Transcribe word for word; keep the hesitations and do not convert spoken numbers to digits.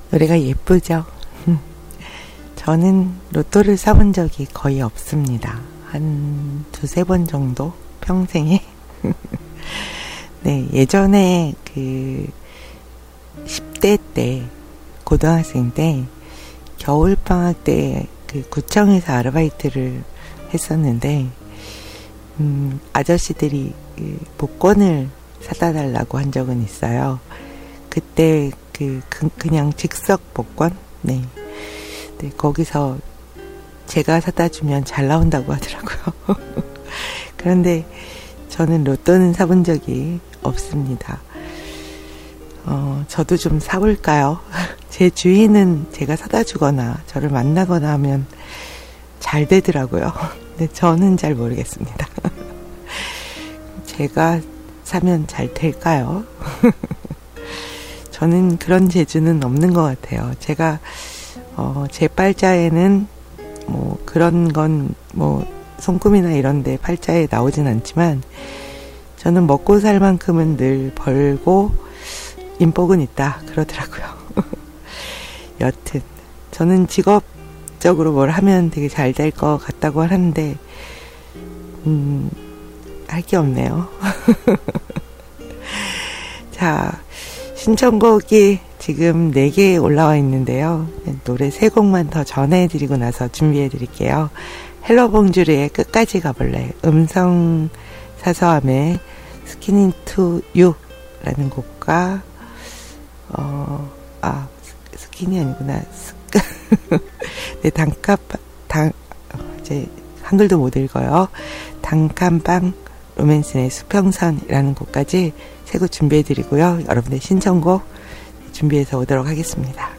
노래가 예쁘죠? 저는 로또를 사본 적이 거의 없습니다. 한 두세 번 정도? 평생에? 네, 예전에 그 십 대 때, 고등학생 때, 겨울방학 때 그 구청에서 아르바이트를 했었는데, 음, 아저씨들이 그 복권을 사다 달라고 한 적은 있어요. 그때 그, 그 그냥 즉석 복권? 네. 네, 거기서 제가 사다 주면 잘 나온다고 하더라고요. 그런데 저는 로또는 사본 적이 없습니다. 어, 저도 좀 사볼까요? 제 주인은 제가 사다 주거나 저를 만나거나 하면 잘 되더라고요. 근데 저는 잘 모르겠습니다. 제가 사면 잘 될까요? 저는 그런 재주는 없는 것 같아요. 제가 어, 제 팔자에는 뭐 그런 건 뭐 손금이나 이런 데 팔자에 나오진 않지만 저는 먹고 살 만큼은 늘 벌고 인복은 있다 그러더라고요. 여튼 저는 직업적으로 뭘 하면 되게 잘 될 것 같다고 하는데 음, 할 게 없네요. 자, 신청곡이 지금 네 개 올라와 있는데요. 노래 세 곡만 더 전해드리고 나서 준비해드릴게요. 헬로봉주르의 끝까지 가볼래, 음성 사서함의 스킨 인투 유 라는 곡과 어, 아, 스킨이 아니구나. 네, 단칸, 단, 이제 한글도 못 읽어요. 단칸방 로맨스의 수평선이라는 곡까지 세 곡 준비해드리고요. 여러분의 신청곡 준비해서 오도록 하겠습니다.